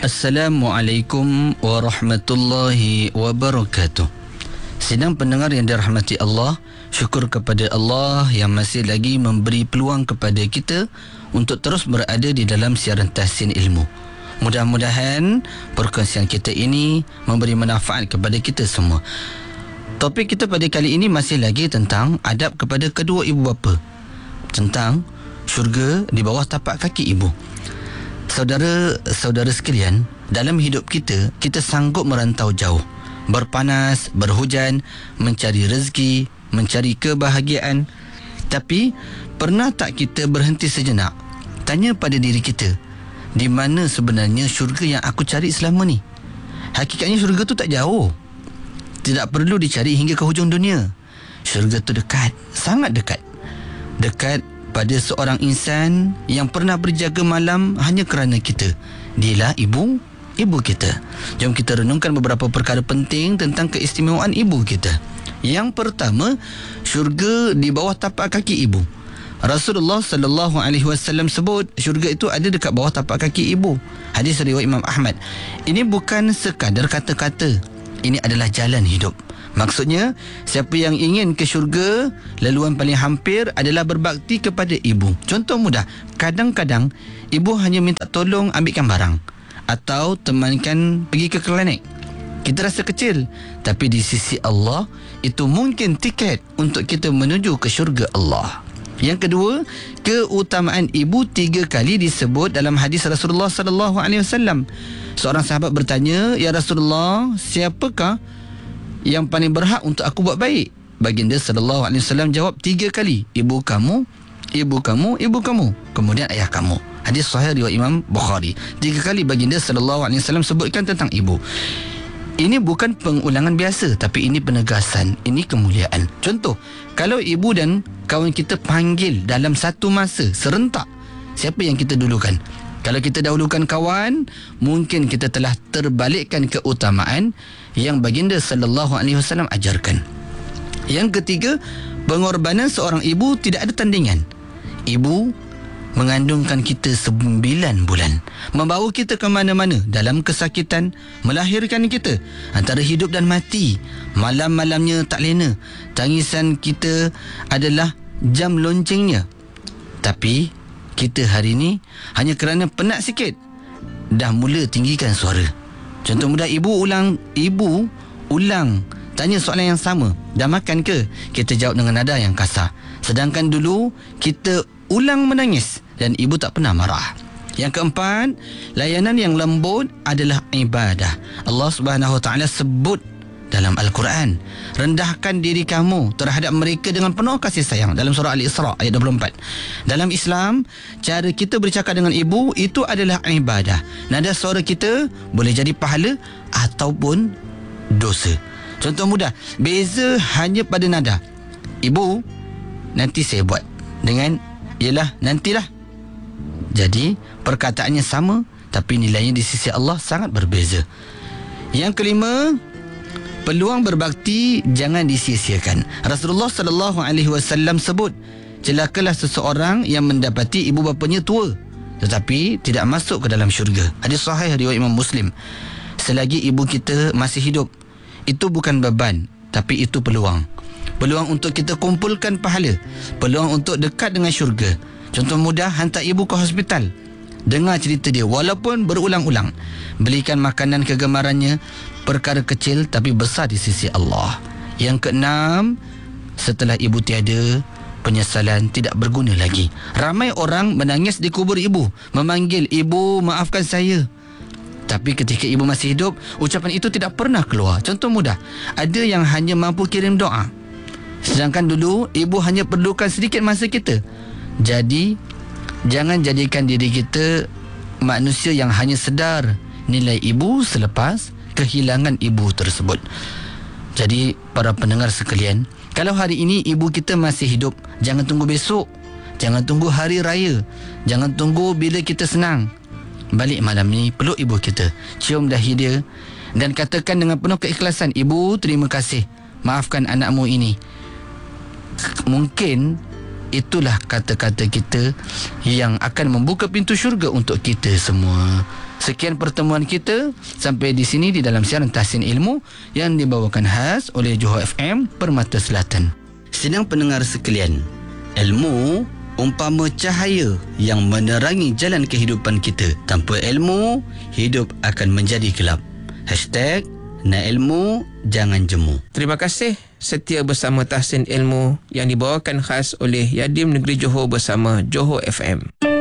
Assalamualaikum warahmatullahi wabarakatuh. Sidang pendengar yang dirahmati Allah, syukur kepada Allah yang masih lagi memberi peluang kepada kita untuk terus berada di dalam siaran tahsin ilmu. Mudah-mudahan perkongsian kita ini memberi manfaat kepada kita semua. Topik kita pada kali ini masih lagi tentang adab kepada kedua ibu bapa, tentang syurga di bawah tapak kaki ibu. Saudara-saudara sekalian, dalam hidup kita sanggup merantau jauh, berpanas, berhujan, mencari rezeki, mencari kebahagiaan. Tapi pernah tak kita berhenti sejenak, tanya pada diri kita, di mana sebenarnya syurga yang aku cari selama ni? Hakikatnya syurga tu tak jauh, tidak perlu dicari hingga ke hujung dunia. Syurga tu dekat, sangat dekat. Dekat pada seorang insan yang pernah berjaga malam hanya kerana kita. Dialah ibu kita. Jom kita renungkan beberapa perkara penting tentang keistimewaan ibu kita. Yang pertama, syurga di bawah tapak kaki ibu. Rasulullah sallallahu alaihi wasallam sebut syurga itu ada dekat bawah tapak kaki ibu. Hadis riwayat Imam Ahmad. Ini bukan sekadar kata-kata, ini adalah jalan hidup. Maksudnya, siapa yang ingin ke syurga, laluan paling hampir adalah berbakti kepada ibu. Contoh mudah, kadang-kadang ibu hanya minta tolong ambilkan barang atau temankan pergi ke klinik. Kita rasa kecil, tapi di sisi Allah itu mungkin tiket untuk kita menuju ke syurga Allah. Yang kedua, keutamaan ibu 3 kali disebut dalam hadis Rasulullah sallallahu alaihi wasallam. Seorang sahabat bertanya, "Ya Rasulullah, siapakah yang paling berhak untuk aku buat baik?" Baginda sallallahu alaihi wasallam jawab 3 kali, "Ibu kamu, ibu kamu, ibu kamu, kemudian ayah kamu." Hadis sahih riwayat Imam Bukhari. 3 kali baginda sallallahu alaihi wasallam sebutkan tentang ibu. Ini bukan pengulangan biasa, tapi ini penegasan, ini kemuliaan. Contoh, kalau ibu dan kawan kita panggil dalam satu masa serentak, siapa yang kita dulukan? Kalau kita dahulukan kawan, mungkin kita telah terbalikkan keutamaan yang baginda sallallahu alaihi wasallam ajarkan. Yang ketiga, pengorbanan seorang ibu tidak ada tandingan. Ibu mengandungkan kita 9 bulan, membawa kita ke mana-mana dalam kesakitan, melahirkan kita antara hidup dan mati. Malam-malamnya tak lena, tangisan kita adalah jam loncengnya. Tapi kita hari ini hanya kerana penat sikit dah mula tinggikan suara. Contoh mudah, ibu ulang tanya soalan yang sama, "Dah makan ke?" Kita jawab dengan nada yang kasar. Sedangkan dulu kita ulang menangis dan ibu tak pernah marah. Yang keempat, layanan yang lembut adalah ibadah. Allah Subhanahu Wa Taala sebut dalam Al-Quran, rendahkan diri kamu terhadap mereka dengan penuh kasih sayang, dalam surah Al-Isra ayat 24. Dalam Islam, cara kita bercakap dengan ibu itu adalah ibadah. Nada suara kita boleh jadi pahala ataupun dosa. Contoh mudah, beza hanya pada nada. "Ibu, nanti saya buat," dengan "Yelah, nantilah." Jadi perkataannya sama, tapi nilainya di sisi Allah sangat berbeza. Yang kelima, peluang berbakti jangan disia-siakan. Rasulullah sallallahu alaihi wasallam sebut, celakalah seseorang yang mendapati ibu bapanya tua tetapi tidak masuk ke dalam syurga. Hadis sahih riwayat Imam Muslim. Selagi ibu kita masih hidup, itu bukan beban, tapi itu peluang. Peluang untuk kita kumpulkan pahala, peluang untuk dekat dengan syurga. Contoh mudah, hantar ibu ke hospital, dengar cerita dia walaupun berulang-ulang, belikan makanan kegemarannya. Perkara kecil tapi besar di sisi Allah. Yang keenam, setelah ibu tiada, penyesalan tidak berguna lagi. Ramai orang menangis di kubur ibu, memanggil, "Ibu, maafkan saya." Tapi ketika ibu masih hidup, ucapan itu tidak pernah keluar. Contoh mudah, ada yang hanya mampu kirim doa, sedangkan dulu ibu hanya perlukan sedikit masa kita. Jadi jangan jadikan diri kita manusia yang hanya sedar nilai ibu selepas kehilangan ibu tersebut. Jadi para pendengar sekalian, kalau hari ini ibu kita masih hidup, jangan tunggu besok, jangan tunggu hari raya, jangan tunggu bila kita senang. Balik malam ni, peluk ibu kita, cium dahi dia dan katakan dengan penuh keikhlasan, "Ibu, terima kasih, maafkan anakmu ini." Mungkin itulah kata-kata kita yang akan membuka pintu syurga untuk kita semua. Sekian pertemuan kita sampai di sini di dalam siaran Tahsin Ilmu yang dibawakan khas oleh Johor FM Permata Selatan. Sidang pendengar sekalian, ilmu umpama cahaya yang menerangi jalan kehidupan kita. Tanpa ilmu, hidup akan menjadi gelap. #Nak ilmu, jangan jemu. Terima kasih setia bersama Tahsin Ilmu yang dibawakan khas oleh Yadim Negeri Johor bersama Johor FM.